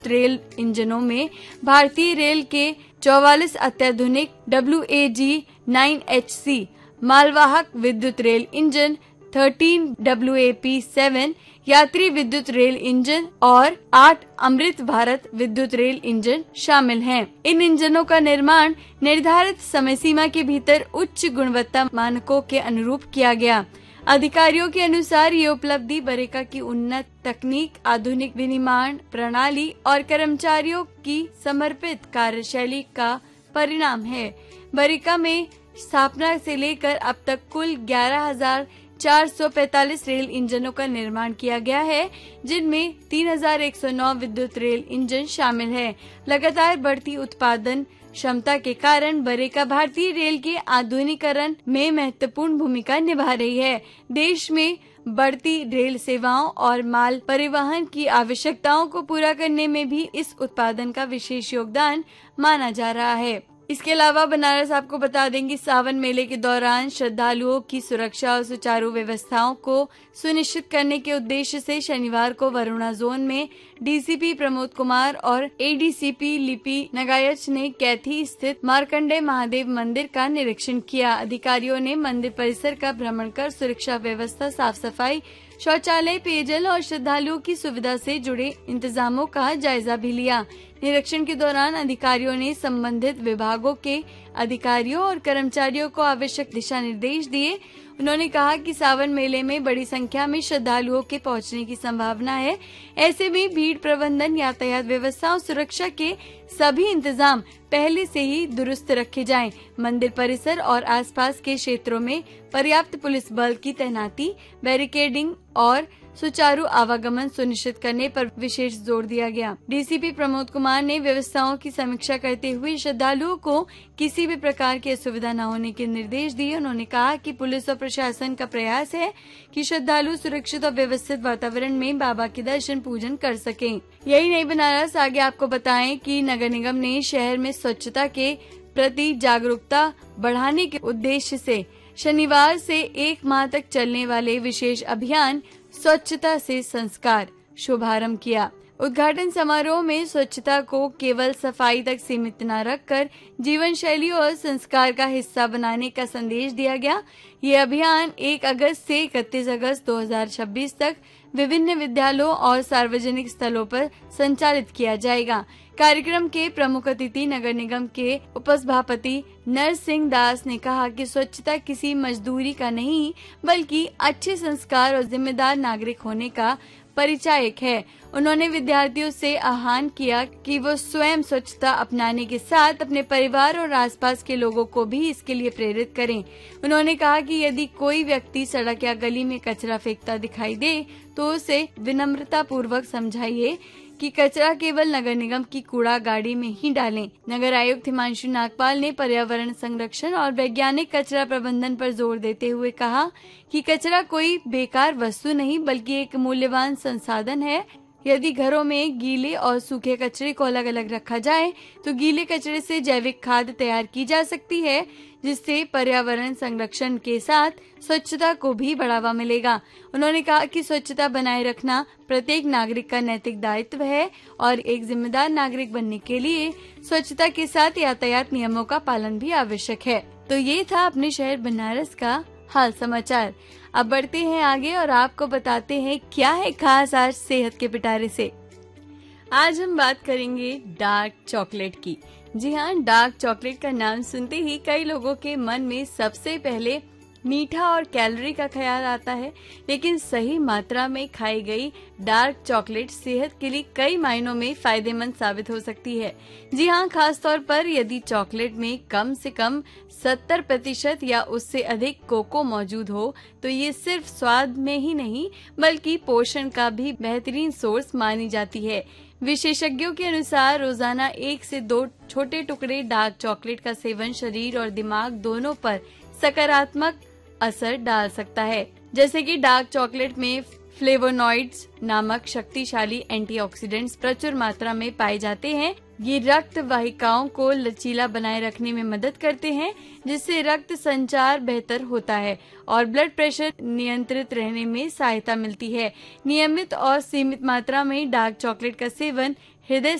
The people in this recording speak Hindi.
रेल इंजनों में भारतीय रेल के 44 अत्याधुनिक WAG-9HC मालवाहक विद्युत रेल इंजन, 13 WAP-7 यात्री विद्युत रेल इंजन और 8 अमृत भारत विद्युत रेल इंजन शामिल हैं। इन इंजनों का निर्माण निर्धारित समय सीमा के भीतर उच्च गुणवत्ता मानकों के अनुरूप किया गया। अधिकारियों के अनुसार ये उपलब्धि बरेका की उन्नत तकनीक, आधुनिक विनिर्माण प्रणाली और कर्मचारियों की समर्पित कार्यशैली का परिणाम है। बरेका में स्थापना से लेकर अब तक कुल 11,445 रेल इंजनों का निर्माण किया गया है, जिनमें 3,109 विद्युत रेल इंजन शामिल है। लगातार बढ़ती उत्पादन क्षमता के कारण बरेका भारतीय रेल के आधुनिकीकरण में महत्वपूर्ण भूमिका निभा रही है। देश में बढ़ती रेल सेवाओं और माल परिवहन की आवश्यकताओं को पूरा करने में भी इस उत्पादन का विशेष योगदान माना जा रहा है। इसके अलावा बनारस आपको बता देंगे, सावन मेले के दौरान श्रद्धालुओं की सुरक्षा और सुचारू व्यवस्थाओं को सुनिश्चित करने के उद्देश्य से शनिवार को वरुणा जोन में DCP प्रमोद कुमार और ADCP लिपि नगायच ने कैथी स्थित मार्कंडेय महादेव मंदिर का निरीक्षण किया। अधिकारियों ने मंदिर परिसर का भ्रमण कर सुरक्षा व्यवस्था, साफ सफाई, शौचालय, पेयजल और श्रद्धालुओं की सुविधा से जुड़े इंतजामों का जायजा भी लिया। निरीक्षण के दौरान अधिकारियों ने संबंधित विभागों के अधिकारियों और कर्मचारियों को आवश्यक दिशा निर्देश दिए। उन्होंने कहा कि सावन मेले में बड़ी संख्या में श्रद्धालुओं के पहुंचने की संभावना है। ऐसे में भीड़ प्रबंधन, यातायात व्यवस्था और सुरक्षा के सभी इंतजाम पहले से ही दुरुस्त रखे जाएं। मंदिर परिसर और आसपास के क्षेत्रों में पर्याप्त पुलिस बल की तैनाती, बैरिकेडिंग और सुचारू आवागमन सुनिश्चित करने पर विशेष जोर दिया गया। DCP प्रमोद कुमार ने व्यवस्थाओं की समीक्षा करते हुए श्रद्धालुओं को किसी भी प्रकार की असुविधा न होने के निर्देश दिए। उन्होंने कहा कि पुलिस और प्रशासन का प्रयास है कि श्रद्धालु सुरक्षित और व्यवस्थित वातावरण में बाबा के दर्शन पूजन कर सकें। यही नहीं बनारस, आगे आपको बताएं कि नगर निगम ने शहर में स्वच्छता के प्रति जागरूकता बढ़ाने के उद्देश्य से शनिवार से 1 माह तक चलने वाले विशेष अभियान स्वच्छता से संस्कार शुभारंभ किया। उद्घाटन समारोह में स्वच्छता को केवल सफाई तक सीमित न रखकर जीवन शैली और संस्कार का हिस्सा बनाने का संदेश दिया गया। ये अभियान 1 अगस्त से 31 अगस्त 2026 तक विभिन्न विद्यालयों और सार्वजनिक स्थलों पर संचालित किया जाएगा। कार्यक्रम के प्रमुख अतिथि नगर निगम के उपसभापति नर सिंह दास ने कहा कि स्वच्छता किसी मजदूरी का नहीं, बल्कि अच्छे संस्कार और जिम्मेदार नागरिक होने का परिचायक है। उन्होंने विद्यार्थियों से आह्वान किया कि वो स्वयं स्वच्छता अपनाने के साथ अपने परिवार और आसपास के लोगों को भी इसके लिए प्रेरित करें। उन्होंने कहा कि यदि कोई व्यक्ति सड़क या गली में कचरा फेंकता दिखाई दे तो उसे विनम्रता पूर्वक समझाइए कि कचरा केवल नगर निगम की कूड़ा गाड़ी में ही डालें। नगर आयुक्त हिमांशु नागपाल ने पर्यावरण संरक्षण और वैज्ञानिक कचरा प्रबंधन पर जोर देते हुए कहा कि कचरा कोई बेकार वस्तु नहीं, बल्कि एक मूल्यवान संसाधन है। यदि घरों में गीले और सूखे कचरे को अलग अलग रखा जाए तो गीले कचरे से जैविक खाद तैयार की जा सकती है, जिससे पर्यावरण संरक्षण के साथ स्वच्छता को भी बढ़ावा मिलेगा। उन्होंने कहा कि स्वच्छता बनाए रखना प्रत्येक नागरिक का नैतिक दायित्व है और एक जिम्मेदार नागरिक बनने के लिए स्वच्छता के साथ यातायात नियमों का पालन भी आवश्यक है। तो ये था अपने शहर बनारस का हाल समाचार। अब बढ़ते हैं आगे और आपको बताते हैं क्या है खास आज सेहत के पिटारे से। आज हम बात करेंगे डार्क चॉकलेट की। जी हाँ, डार्क चॉकलेट का नाम सुनते ही कई लोगों के मन में सबसे पहले मीठा और कैलोरी का ख्याल आता है, लेकिन सही मात्रा में खाई गई डार्क चॉकलेट सेहत के लिए कई मायनों में फायदेमंद साबित हो सकती है। जी हाँ, खास तौर पर यदि चॉकलेट में कम से कम 70% या उससे अधिक कोको मौजूद हो तो ये सिर्फ स्वाद में ही नहीं बल्कि पोषण का भी बेहतरीन सोर्स मानी जाती है। विशेषज्ञों के अनुसार रोजाना 1 से 2 छोटे टुकड़े डार्क चॉकलेट का सेवन शरीर और दिमाग दोनों पर सकारात्मक असर डाल सकता है। जैसे कि डार्क चॉकलेट में फ्लेवोनॉइड्स नामक शक्तिशाली एंटीऑक्सीडेंट्स प्रचुर मात्रा में पाए जाते हैं। ये रक्त वाहिकाओं को लचीला बनाए रखने में मदद करते हैं, जिससे रक्त संचार बेहतर होता है और ब्लड प्रेशर नियंत्रित रहने में सहायता मिलती है। नियमित और सीमित मात्रा में डार्क चॉकलेट का सेवन हृदय